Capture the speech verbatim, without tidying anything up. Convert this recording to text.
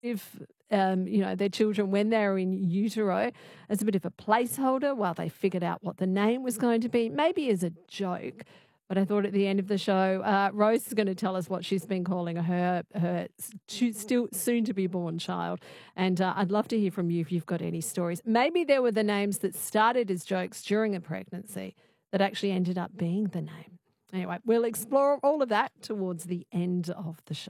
if, um, you know, their children when they were in utero as a bit of a placeholder while they figured out what the name was going to be, maybe as a joke. But I thought at the end of the show, uh, Rose is going to tell us what she's been calling her her s- to- still soon to be born child, and uh, I'd love to hear from you if you've got any stories. Maybe there were the names that started as jokes during a pregnancy that actually ended up being the name. Anyway, we'll explore all of that towards the end of the show.